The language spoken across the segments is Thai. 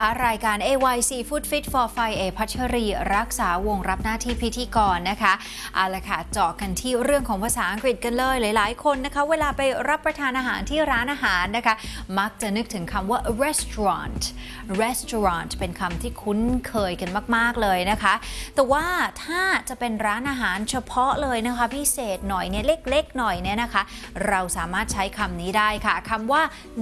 รายการ AYC Food Fit for Fire พัชรีรักษาวงรับหน้าที่พิธีกรนะคะเอาละค่ะเจาะกันที่เรื่องของภาษาอังกฤษกันเลยหลายๆคนนะคะเวลาไปรับประทานอาหารที่ร้านอาหารนะคะมักจะนึกถึงคำว่า restaurant เป็นคำที่คุ้นเคยกันมากๆเลยนะคะแต่ว่าถ้าจะเป็นร้านอาหารเฉพาะเลยนะคะพิเศษหน่อยเนี่ยเล็กๆหน่อยเนี่ยนะคะเราสามารถใช้คำนี้ได้ค่ะคำว่า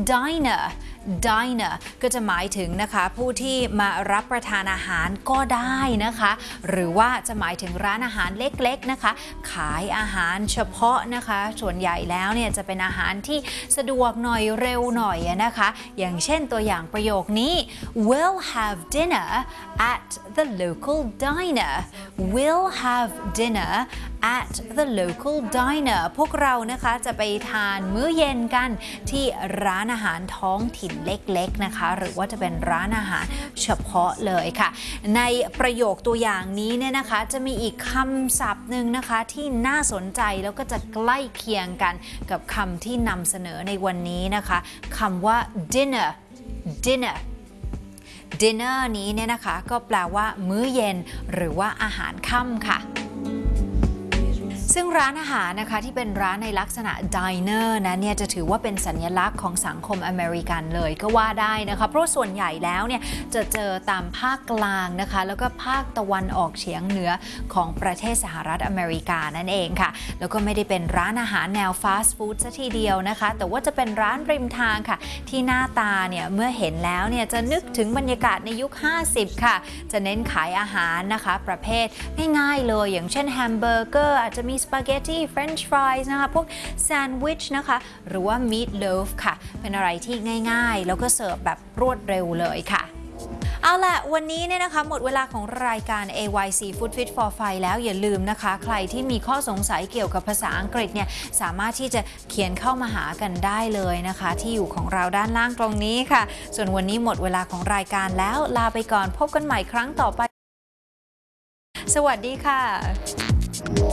diner ก็จะหมายถึงนะคะผู้ที่มารับประทานอาหารก็ได้นะคะหรือว่าจะหมายถึงร้านอาหารเล็กๆนะคะขายอาหารเฉพาะนะคะส่วนใหญ่แล้วเนี่ยจะเป็นอาหารที่สะดวกหน่อยเร็วหน่อยนะคะอย่างเช่นตัวอย่างประโยคนี้ We'll have dinner at the local diner We'll have dinner at the local diner พวกเรานะคะจะไปทานมื้อเย็นกันที่ร้านอาหารท้องถิ่นเล็กๆนะคะหรือว่าจะเป็นร้านอาหารเฉพาะเลยค่ะในประโยคตัวอย่างนี้เนี่ยนะคะจะมีอีกคำศัพท์หนึ่งนะคะที่น่าสนใจแล้วก็จะใกล้เคียงกันกับคำที่นำเสนอในวันนี้นะคะคำว่า dinnerนี้เนี่ยนะคะก็แปลว่ามื้อเย็นหรือว่าอาหารค่ำค่ะซึ่งร้านอาหารนะคะที่เป็นร้านในลักษณะ diner นะเนี่ยจะถือว่าเป็นสัญลักษณ์ของสังคมอเมริกันเลยก็ว่าได้นะคะเพราะส่วนใหญ่แล้วเนี่ยจะเจอตามภาคกลางนะคะแล้วก็ภาคตะวันออกเฉียงเหนือของประเทศสหรัฐอเมริกานั่นเองค่ะแล้วก็ไม่ได้เป็นร้านอาหารแนวฟาสต์ฟู้ดซะทีเดียวนะคะแต่ว่าจะเป็นร้านริมทางค่ะที่หน้าตาเนี่ยเมื่อเห็นแล้วเนี่ยจะนึกถึงบรรยากาศในยุค50ค่ะจะเน้นขายอาหารนะคะประเภทง่ายๆเลยอย่างเช่นแฮมเบอร์เกอร์อาจจะมีสปาเกตตี้เฟรนช์ฟรายส์นะคะพวกแซนด์วิชนะคะหรือว่ามีทโลฟค่ะเป็นอะไรที่ง่ายๆแล้วก็เสิร์ฟแบบรวดเร็วเลยค่ะเอาล่ะวันนี้เนี่ยนะคะหมดเวลาของรายการ AYC Food Fit for Fire แล้วอย่าลืมนะคะใครที่มีข้อสงสัยเกี่ยวกับภาษาอังกฤษเนี่ยสามารถที่จะเขียนเข้ามาหากันได้เลยนะคะที่อยู่ของเราด้านล่างตรงนี้ค่ะส่วนวันนี้หมดเวลาของรายการแล้วลาไปก่อนพบกันใหม่ครั้งต่อไปสวัสดีค่ะ